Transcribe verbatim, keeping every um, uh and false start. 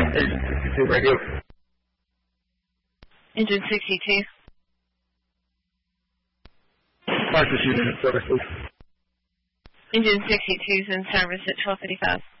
Engine sixty-two radio. Engine sixty-two. Parts issued in service, please. Engine sixty-two is in service at twelve fifty-five.